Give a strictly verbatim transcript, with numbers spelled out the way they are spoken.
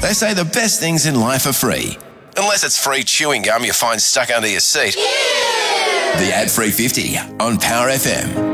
They say the best things in life are free. Unless it's free chewing gum you find stuck under your seat. The Ad Free fifty on Power F M.